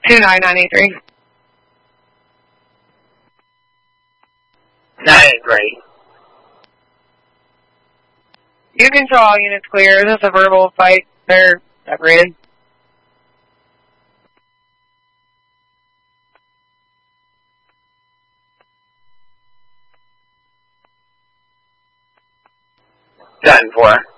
29983. 983. You control all units clear. Is this a verbal fight? They're separated. Done for.